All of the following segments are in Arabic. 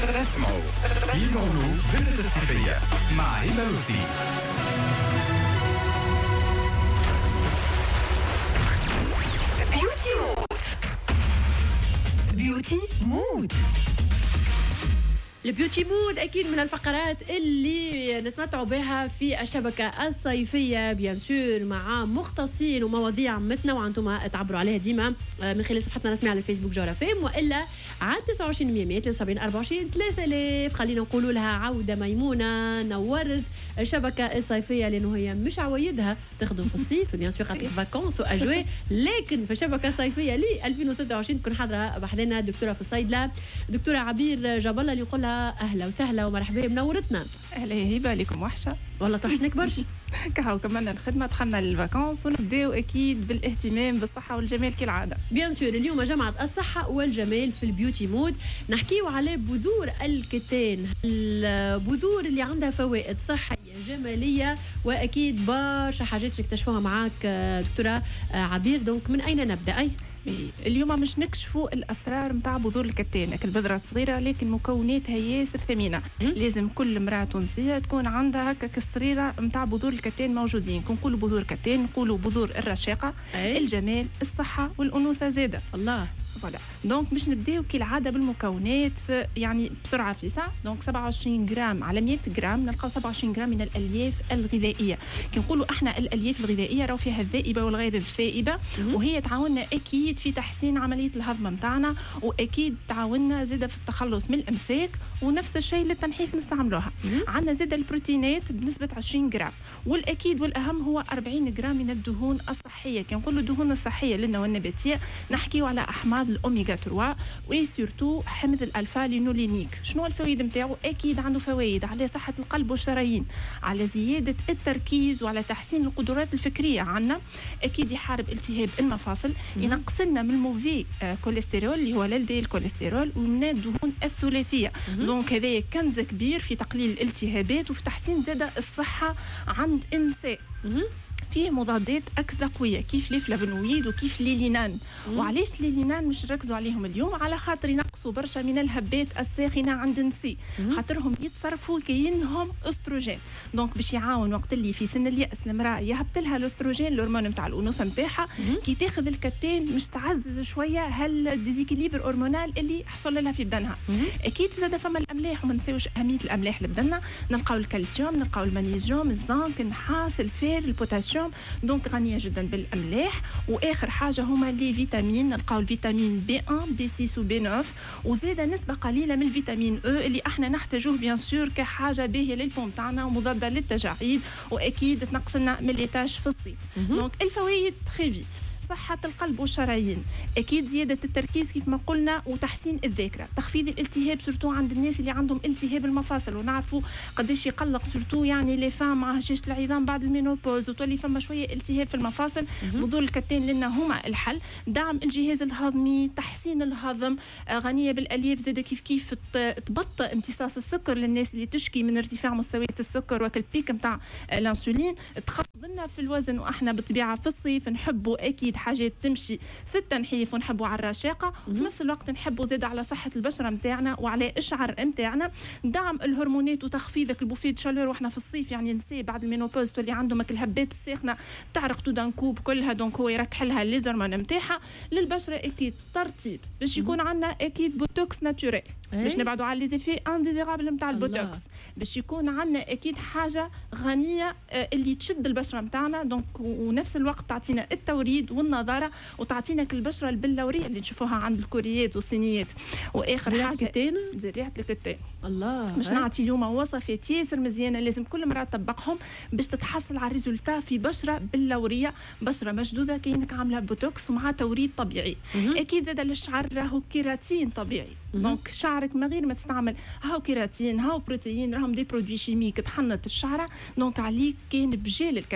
اسمعوا يدعوا بنت الصيفية مع هبة لوسي. بيوتي مود. البيوتي مود أكيد من الفقرات اللي نتمتعوا بها في الشبكة الصيفية بيان سور مع مختصين ومواضيع متنوعة أنتم تعبروا عليها ديما من خلال صفحتنا الرسمية على الفيسبوك جوهرة فيم وإلا على 29 100 73 24 3000. خلينا نقولوا لها عودة ميمونة نورت الشبكة الصيفية لأنه هي مش عوايدها تخدم في الصيف بيان سور خاطر فاكونس وأجواء، لكن في الشبكة الصيفية ل 2026 تكون حاضرة بحذنا دكتورة في الصيدلة دكتورة عبير جاب الله اللي يقول لها اهلا وسهلا ومرحبا منورتنا. اهلا يا هبه لكم وحشه والله توحشناك برشا. كهو كملنا الخدمه دخلنا للفاكونس ونبداو اكيد بالاهتمام بالصحه والجمال كالعاده. بيان سور اليوم جمعة الصحه والجمال في البيوتي مود نحكيو على بذور الكتان، البذور اللي عندها فوائد صحيه جماليه واكيد برشا حاجات نكتشفوها معاك دكتوره عبير. دونك من اين نبدا؟ اي اليوم مش نكشفوا الاسرار نتاع بذور الكتان، البذره صغيره لكن مكوناتها ياسر ثمينه. لازم كل امراه تونسيه تكون عندها هكاك الصريره نتاع بذور الكتان موجودين. كون نقولوا بذور كتان نقولوا بذور الرشاقه، الجمال، الصحه والانوثه زاده. الله فوالا. دونك باش نبداو كالعاده بالمكونات يعني بسرعه في ساعه. دونك 27 جرام على 100 جرام نلقاو 27 جرام من الالياف الغذائيه. كي نقولوا احنا الالياف الغذائيه راهو فيها الذائبه والغير الذائبه وهي تعاوننا اكيد في تحسين عمليه الهضم نتاعنا واكيد تعاوننا زاده في التخلص من الامساك ونفس الشيء للتنحيف نستعملوها. عندنا زاده البروتينات بنسبه 20 جرام والاكيد والاهم هو 40 جرام من الدهون الصحيه. كي نقولوا الدهون الصحيه لنا والنباتيه نحكيو على احماض الاوميغا 3 وسورتو حمض الالفا لينولينيك. شنو الفوائد نتاعو؟ اكيد عنده فوائد على صحه القلب والشرايين، على زياده التركيز وعلى تحسين القدرات الفكريه عندنا، اكيد يحارب التهاب المفاصل، ينقص لنا من الموفي كوليسترول اللي هو ال دي الكوليسترول ومن الدهون الثلاثيه. دونك هذا كنز كبير في تقليل الالتهابات وفي تحسين زاده الصحه عند النساء. فيه مضادات أكثر قوية كيف الفلافونويد وكيف الليلينان. وعلاش الليلينان مش نركزوا عليهم اليوم؟ على خاطر ينقصوا برشا من الهبات الساخنة عند النساء، خاطرهم يتصرفوا كأنهم أستروجين. دونك باش يعاون وقت اللي في سن اليأس المرأة يهبط لها الأستروجين الهرمون نتاع الأنوثة نتاعها. كي تاخذ الكتان مش تعزز شوية هالديزيكيليبر هرمونال اللي حصل لها في بدنها. أكيد زاد فما الأملاح وما نساوش أهمية الأملاح لبدننا. نلقاو الكالسيوم، نلقاو المغنيسيوم، الزنك، النحاس، الفير، البوتاسيوم. دونك غنية جدا بالأملاح. وآخر حاجة هما لي فيتامين، نلقاو الفيتامين B1 B6 و B9 وزيادة نسبة قليلة من الفيتامين E اللي احنا نحتاجوه بيان سور كحاجة باهية للبوم تاعنا ومضادة للتجاعيد واكيد تنقص لنا من الليتاج في الصيف. دونك الفوائد تري فيت: صحة القلب والشرايين، أكيد زيادة التركيز كيف ما قلنا وتحسين الذاكرة، تخفيض الالتهاب سورتو عند الناس اللي عندهم التهاب المفاصل ونعرفوا قديش يقلق سورتو يعني لي فام مع هشاشة العظام بعد المينوبوز وتولي فما شوية التهاب في المفاصل. بذور الكتان لنا هما الحل. دعم الجهاز الهضمي، تحسين الهضم، غنية بالألياف زادة كيف تبطئ امتصاص السكر للناس اللي تشكي من ارتفاع مستويات السكر وكالبيك متاع الانسولين، تخفض لنا في الوزن واحنا بالطبيعة في الصيف نحبوا أكيد حاجات تمشي في التنحيف ونحبوا على الرشاقه وفي نفس الوقت نحبوا زاد على صحه البشره نتاعنا وعلى الشعر نتاعنا. دعم الهرمونات وتخفيض البوفيه شالور واحنا في الصيف يعني نساء بعد المينوبوز تولي عندهم الهبات الساخنه تعرق تو دان كوب كلها. دونك هو يركح لها لي هرمون نتاعها. للبشره اكيد ترطيب باش يكون عندنا اكيد بوتوكس ناتوريل باش نبعدوا على لي زيفي انديزيرابل نتاع البوتوكس، باش يكون عندنا اكيد حاجه غنيه اللي تشد البشره نتاعنا. دونك ونفس الوقت تعطينا التوريد والنضاره وتعطينا البشره البلوريه اللي نشوفوها عند الكوريات والصينيات. واخر حاجه زريعه الكتان. الله باش نعطي اليوم وصفات ياسر مزيانه لازم كل مرة تطبقهم باش تتحصل على ريزولتا في بشره بلوريه، بشره مشدوده كأنك عامله بوتوكس ومع توريد طبيعي. اكيد زاد للشعر راهو كيراتين طبيعي. دونك شعرك من غير ما تستعمل هاو كيراتين هاو بروتين راهم دي برودوي شيميك تحنط الشعره. دونك عليك كاين بجال الكتان.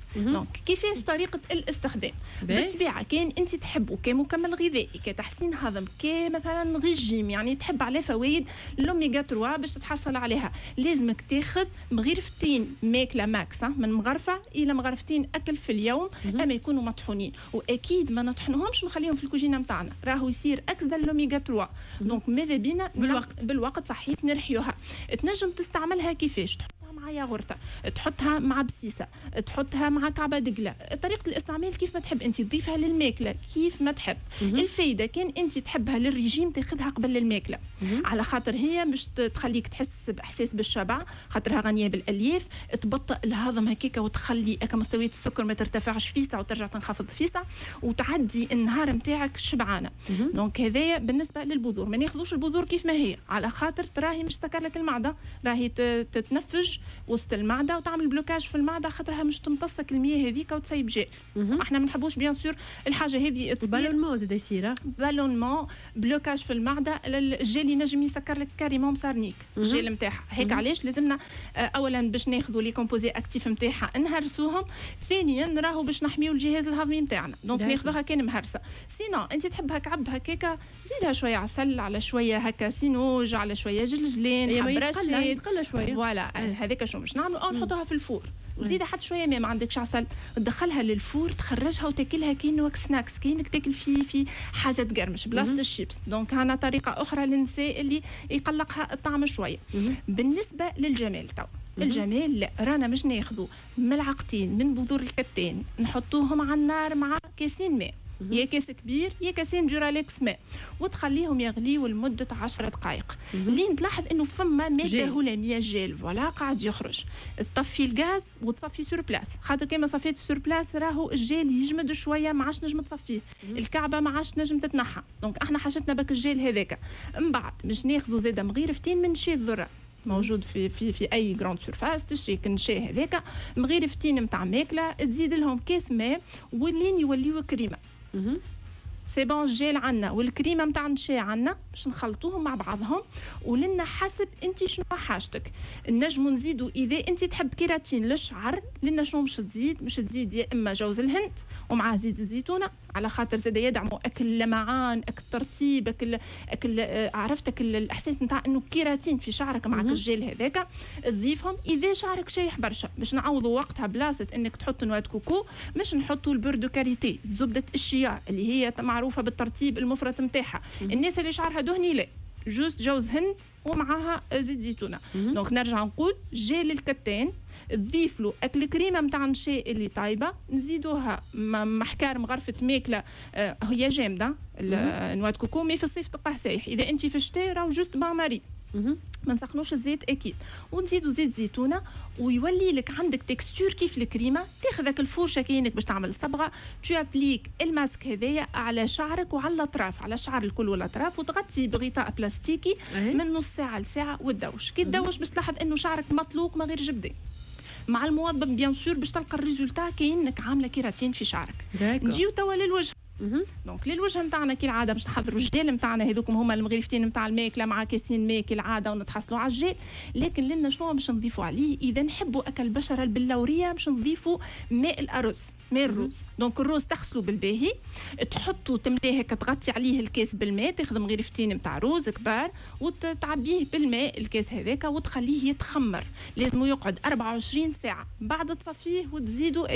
دونك كيفاش طريقه الاستخدام؟ بالطبيعه كان انت تحبوا كمكمل غذائي كتحسين هضم كمثلا ريجيم، يعني تحب عليه فوائد الاوميغا 3 باش تتحصل عليها، لازمك تاخذ مغرفتين ماكله ماكس من مغرفه الى مغرفتين اكل في اليوم، اما يكونوا مطحونين، واكيد ما نطحنوهمش نخليهم في الكوجينه نتاعنا، راهو يصير اكسده الاوميغا 3. دونك ماذا بينا بالوقت صحيت نرحيوها. تنجم تستعملها كيفاش؟ تحطها مع ياغورتا، تحطها مع بسيسه، تحطها مع كعبه دقله، طريقه الاستعمال كيف ما تحب انت، تضيفها للماكله كيف ما تحب. الفايده كان انت تحبها للريجيم تاخذها قبل الماكله، على خاطر هي مش تخليك تحس باحساس بالشبع، خاطرها غنيه بالالياف، تبطئ الهضم هكاك وتخلي مستويات السكر ما ترتفعش فيسع وترجع تنخفض فيسع وتعدي النهار نتاعك شبعانه. دونك هذايا بالنسبه للبذور، ما ناخذوش البذور كيف ما هي، على خاطر تراهي مش تسكر لك المعده، راهي تتنفج وسط المعده وتعمل بلوكاج في المعده، خاطرها مش تمتصك المياه هذيك وتسيب جيل. احنا ما نحبوش بيان سور الحاجه هذه تصير. بالونمون زاد يصير بالونمون بلوكاج في المعده، الجيل ينجم يسكر لك كاريمون مسارنيك الجيل نتاعها. هيك علاش لازمنا اولا باش ناخذوا لي كومبوزي اكتيف نتاعها نهرسوهم، ثانيا راهو باش نحميو الجهاز الهضمي نتاعنا، دونك ناخذوها كان مهرسه. سينو انت تحبها كعب هكاكا، زيدها شويه عسل على شويه هكا سينوج على شويه جلجلين حبرشات يتقلى شويه فوالا. هذاك شو باش نعملوا؟ او نحطوها في الفور، تزيد حتى شويه ما عندكش عسل، تدخلها للفور، تخرجها وتاكلها كأنه سناكس، كأنك تاكل في حاجه تقرمش بلاصه الشيبس. دونك هنا طريقه اخرى للنساء اللي يقلقها الطعم شويه. بالنسبه للجمال تو الجمال لا، رانا مش ناخذوا ملعقتين من بذور الكتان نحطوهم على النار مع كاسين ماء، يا كاس كبير يا كاسين جوراليكس ماء، وتخليهم يغليوا لمده 10 دقائق. لين تلاحظ انه فما ماده هلاميه جيل فوالا قاعد يخرج، تطفي الغاز وتصفي سور بلاس، خاطر كيما صفيت سور بلاس راهو الجيل يجمد شويه ما عادش نجم تصفيه، الكعبه ما عادش نجم تتنحى. دونك احنا حاجتنا بك الجيل هذاك. من بعد مش ناخذوا زاده مغيرفتين من شاي الذره، موجود في اي جراند سورفاس، تشري كنشاي هذاك مغيرفتين نتاع ماكله، تزيد لهم كاس ماء ولين يوليو كريمه. سي بون الجيل عنا والكريمه نتاع الشاي عنا، باش نخلطوهم مع بعضهم ولنا حسب انت شنو حاجتك. نجموا نزيدوا اذا انت تحب كيراتين للشعر، لنا شنو مش تزيد يا اما جوز الهند ومعاه زيت الزيتونه، على خاطر زاد يدعموا اكل لمعان، اكل ترطيب، اكل عرفتك الاحساس نتاع انه كيراتين في شعرك معك الجيل هذاك، تضيفهم. اذا شعرك شايح برشا باش نعوضوا وقتها بلاصه انك تحط نواه كوكو، مش نحطوا البور دو كاريتي، زبده الشيا اللي هي معروفه بالترطيب المفرط نتاعها. الناس اللي شعرها دهني لا، جوست جوز هند ومعاها زيت زيتونه. دونك نرجع نقول جيل الكتان تضيف له اكل كريمه نتاع الشاي اللي طايبه، نزيدوها محكار مغرفه ماكله هي جامده نواه كوكو، مي في الصيف تلقاه سايح، اذا انت في الشتاء راهو جوست بان ماري ما نسخنوش الزيت اكيد، ونزيدوا زيت زيتونه ويولي لك عندك تكستور كيف الكريمه. تاخذك الفرشه كاينك باش تعمل صبغه، تو ابليك الماسك هذايا على شعرك وعلى الاطراف، على الشعر الكل والاطراف، وتغطي بغطاء بلاستيكي من نص ساعه لساعه وتدوش. كي تدوش باش تلاحظ انه شعرك مطلوق ما غير جبدي، مع الموظف بيان سور باش تلقى الريزولتا كاينك عامله كيراتين في شعرك. نجيو توا للوجه. دونك للوجه نتاعنا كالعاده باش نحضروا الجيل نتاعنا، هذوكم هما المغرفتين نتاع الماكله مع كاسين ماء كالعاده ونتحصلوا على الجيل. لكن لنا شنو باش نضيفوا عليه؟ اذا نحبوا اكل البشره البلوريه باش نضيفوا ماء الارز، ماء الروز. دونك الروز تغسلوا بالباهي، تحطوا تمليه هكا، تغطي عليه الكاس بالماء، تاخذ مغرفتين نتاع روز كبار وتعبيه بالماء الكاس هذاك وتخليه يتخمر، لازم يقعد 24 ساعه، بعد تصفيه وتزيدوا